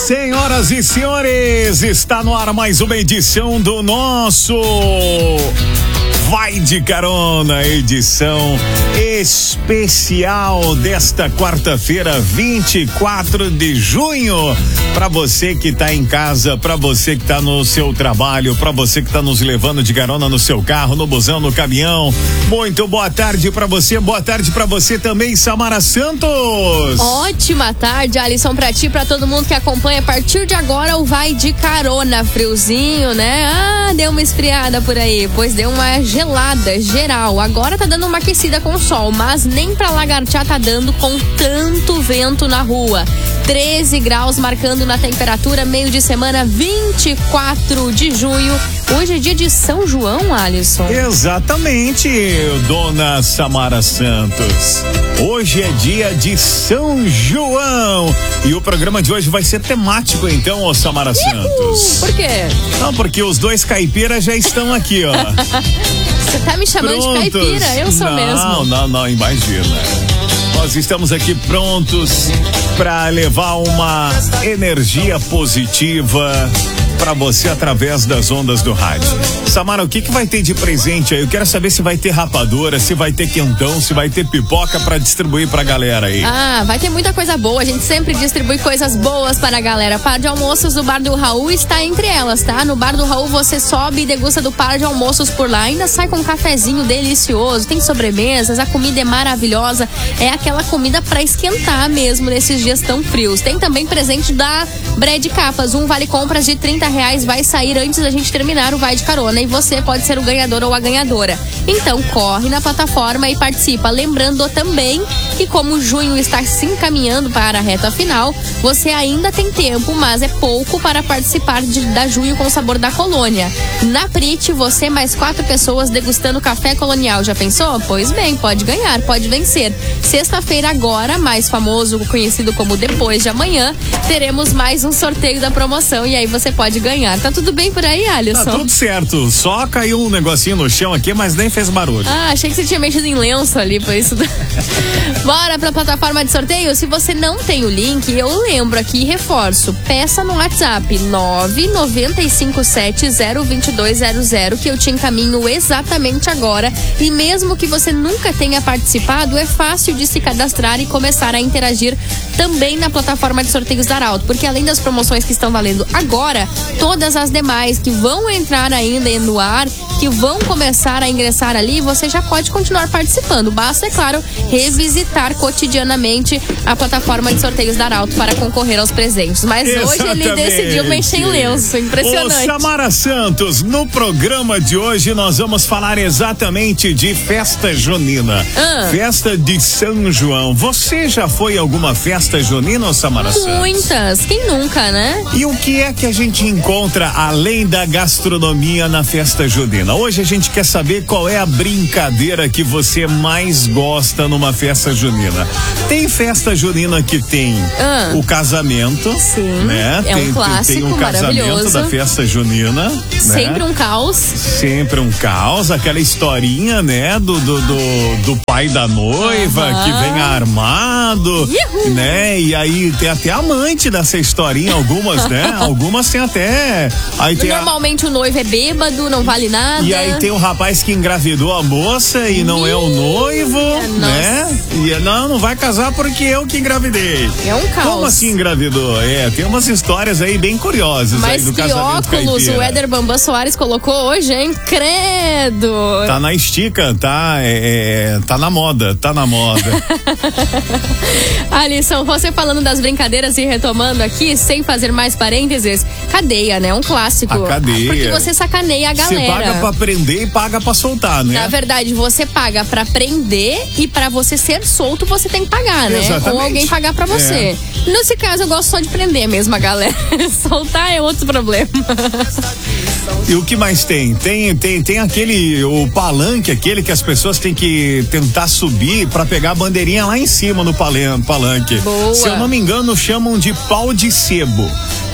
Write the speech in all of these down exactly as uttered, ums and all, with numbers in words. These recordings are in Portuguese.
Senhoras e senhores, está no ar mais uma edição do nosso Vai de Carona, edição especial desta quarta-feira, vinte e quatro de junho. Para você que tá em casa, para você que tá no seu trabalho, para você que tá nos levando de carona no seu carro, no busão, no caminhão. Muito boa tarde para você, boa tarde para você também, Samara Santos. Ótima tarde, Alisson, pra ti, pra todo mundo que acompanha. A partir de agora o Vai de Carona, friozinho, né? Ah, deu uma esfriada por aí, pois deu uma gelada geral. Agora tá dando uma aquecida com o sol, mas nem pra lagartear tá dando com tanto vento na rua. treze graus marcando na temperatura, meio de semana, vinte e quatro de junho. Hoje é dia de São João, Alisson. Exatamente, dona Samara Santos. Hoje é dia de São João. E o programa de hoje vai ser temático, então, ô Samara Santos. Por quê? Não, porque os dois caipiras já estão aqui, ó. Você tá me chamando Prontos. de caipira? Eu sou não, mesmo. Não, não, não, imagina. Nós estamos aqui prontos para levar uma energia positiva para você através das ondas do rádio. Samara, o que que vai ter de presente aí? Eu quero saber se vai ter rapadura, se vai ter quentão, se vai ter pipoca para distribuir pra galera aí. Ah, vai ter muita coisa boa. A gente sempre distribui coisas boas para a galera. Par de almoços do Bar do Raul está entre elas, tá? No Bar do Raul você sobe e degusta do par de almoços por lá. Ainda sai com um cafezinho delicioso, tem sobremesas, a comida é maravilhosa. É aquela comida para esquentar mesmo nesses dias tão frios. Tem também presente da Bread Capas. Um vale compras de trinta reais vai sair antes da gente terminar o Vai de Carona e você pode ser o ganhador ou a ganhadora. Então corre na plataforma e participa. Lembrando também que como junho está se encaminhando para a reta final, você ainda tem tempo, mas é pouco para participar de, da Junho com Sabor da Colônia. Na Prit, você mais quatro pessoas degustando café colonial. Já pensou? Pois bem, pode ganhar, pode vencer. Sexta-feira agora, mais famoso, conhecido como Depois de Amanhã, teremos mais um sorteio da promoção e aí você pode ganhar. Tá tudo bem por aí, Alisson? Tá tudo certo, só caiu um negocinho no chão aqui, mas nem fez barulho. Ah, achei que você tinha mexido em lenço ali, por isso. Bora pra plataforma de sorteio? Se você não tem o link, eu lembro aqui e reforço. Peça no WhatsApp nove nove cinco sete zero dois dois zero zero que eu te encaminho exatamente agora. E mesmo que você nunca tenha participado, é fácil de se cadastrar e começar a interagir também na plataforma de sorteios da Arauto, porque além das promoções que estão valendo agora, todas as demais que vão entrar ainda no ar, que vão começar a ingressar ali, você já pode continuar participando. Basta, é claro, revisitar cotidianamente a plataforma de sorteios da Arauto para concorrer aos presentes. Mas Exatamente. Hoje ele decidiu mexer em lenço, impressionante. Ô, Samara Santos, no programa de hoje nós vamos falar exatamente de festa junina. Ah. Festa de São João. Você já foi a alguma festa junina, Samara Santos? Muitas, quem nunca, né? E o que é que a gente encontra além da gastronomia na festa junina? Hoje a gente quer saber qual é a brincadeira que você mais gosta numa festa junina. Tem festa junina que tem ah. o casamento, sim, né? É tem, um clássico, tem, tem o casamento da festa junina, sempre né? um caos. Sempre um caos, aquela historinha, né? Do, do, do, do pai da noiva uh-huh. que vem armado, Uhul. né? E aí tem até amante dessa historinha, algumas, né? Algumas tem até... Aí tem Normalmente a... o noivo é bêbado, não vale nada. E aí tem o rapaz que engravidou a moça e não Ih, é o noivo, né? E não, não vai casar porque eu que engravidei. É um caos. Como assim engravidou? É, tem umas histórias aí bem curiosas. Mas aí do que casamento óculos caipira. O Éder Bambam Soares colocou hoje, hein? Credo! Tá na estica, tá, é, é, tá na moda, tá na moda. Alisson, você falando das brincadeiras e retomando aqui, sem fazer mais parênteses, cadeia, né? Um clássico. A cadeia. Porque você sacaneia a galera. Você paga pra prender e paga pra soltar, né? Na verdade, você paga pra prender e pra você ser solto, você tem que pagar, né? Exatamente. Ou alguém pagar pra você. É. Nesse caso, eu gosto só de prender mesmo a galera. Soltar é outro problema. E o que mais tem? Tem, tem, tem aquele, o palanque, aquele que as pessoas têm que tentar subir pra pegar a bandeirinha lá em cima no palanque. Boa. Se eu não me engano, chamam de pau de sebo.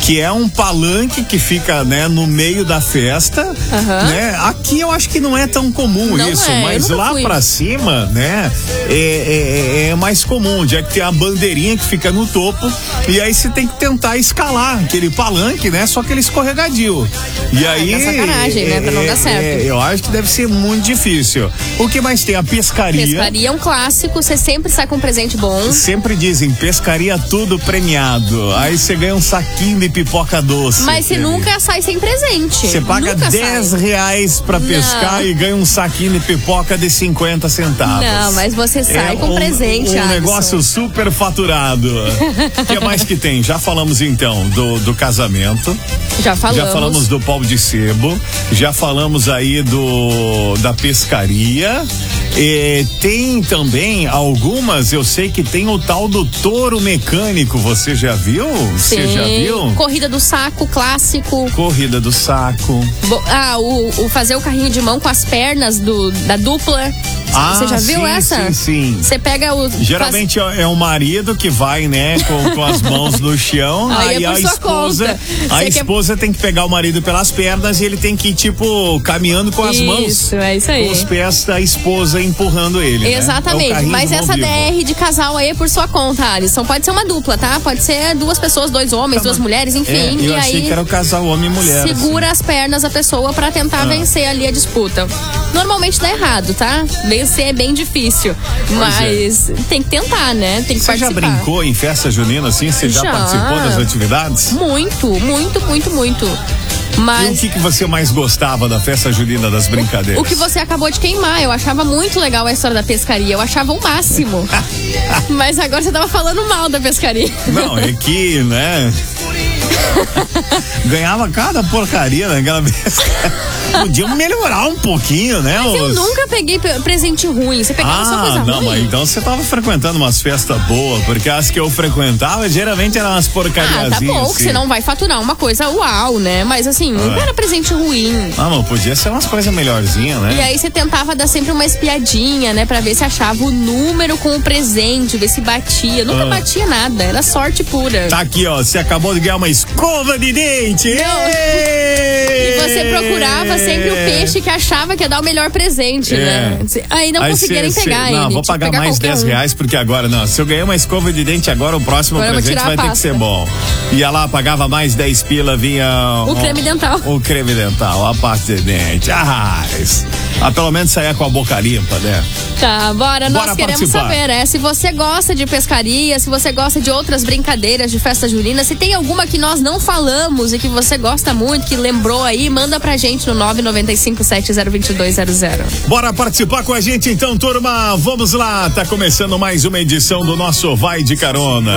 que é um palanque que fica, né, no meio da festa, uhum. né? Aqui eu acho que não é tão comum não isso, é, mas lá fui. pra cima, né, é, é, é mais comum, já que tem a bandeirinha que fica no topo, e aí você tem que tentar escalar aquele palanque, né, só aquele escorregadio. E ah, aí... É sacanagem, né, pra não é, dar certo. É, eu acho que deve ser muito difícil. O que mais tem? A pescaria. Pescaria é um clássico, você sempre sai com um presente bom. Sempre dizem, pescaria tudo premiado. Aí você ganha um saquinho de pipoca doce. Mas você nunca sai sem presente. Você paga dez reais pra pescar não. e ganha um saquinho de pipoca de cinquenta centavos. Não, mas você sai é com um, presente, Um Alisson. negócio super faturado. O que mais que tem? Já falamos então do, do casamento. Já falamos. Já falamos do pau de sebo. Já falamos aí do da pescaria. E tem também algumas, eu sei que tem o tal do touro mecânico, você já viu? Sim. Você já viu? Corrida do saco, clássico. Corrida do saco. Bo- ah, o, o fazer o carrinho de mão com as pernas do, da dupla. Ah, você já viu sim, essa? Sim, sim. Você pega o... Geralmente faz... é o marido que vai, né, com, com as mãos no chão. Aí, aí é a esposa, conta. a você esposa quer... tem que pegar o marido pelas pernas e ele tem que ir, tipo, caminhando com as isso, mãos. Isso, é isso aí. Com os pés da esposa empurrando ele. Exatamente. Né? É mas essa vivo. D R de casal aí é por sua conta, Alisson. Pode ser uma dupla, tá? Pode ser duas pessoas, dois homens, tá, duas mulheres, enfim. É, eu e achei aí que era o casal homem e mulher. Segura assim. as pernas a pessoa pra tentar ah. vencer ali a disputa. Normalmente dá errado, tá? Vencer é bem difícil. Pois mas é. tem que tentar, né? Tem que Você participar. já brincou em festa junina assim? Você já, já participou das atividades? Muito, muito, muito, muito. Mas... E o que, que você mais gostava da festa junina, das brincadeiras? O, o que você acabou de queimar. Eu achava muito legal a história da pescaria. Eu achava o máximo. Mas agora você tava falando mal da pescaria. Não, é que, né? Ganhava cada porcaria naquela vez. Podiam melhorar um pouquinho, né? Mas eu os... nunca peguei presente ruim. Você pegava ah, só coisa não, ruim? Mas então você tava frequentando umas festas boas, porque as que eu frequentava geralmente eram umas porcariazinhas. Ah, tá bom, assim. que você não vai faturar uma coisa uau, né? Mas assim, nunca ah. era presente ruim. Ah, mas podia ser umas coisas melhorzinhas, né? E aí você tentava dar sempre uma espiadinha, né? Pra ver se achava o número com o presente, ver se batia. Nunca ah. batia nada, era sorte pura. Tá aqui, ó, você acabou de ganhar uma escova de dente. Não. E você procurava sempre o peixe que achava que ia dar o melhor presente, é. né? Aí não aí conseguiram cê, entregar cê, Não, ele, vou pagar mais dez um. reais, porque agora, não, se eu ganhar uma escova de dente agora, o próximo agora presente vai ter que ser bom. Ia lá, pagava mais dez pila, vinha... O um, creme dental. O creme dental, a parte de dente. Ah, ah, pelo menos saia com a boca limpa, né? Tá, bora, bora nós queremos participar. saber, é, se você gosta de pescaria, se você gosta de outras brincadeiras de festa junina, se tem alguma que nós não falamos e que você gosta muito, que lembrou aí, manda pra gente no nove nove cinco sete zero dois dois zero zero. Bora participar com a gente então, turma, vamos lá, tá começando mais uma edição do nosso Vai de Carona.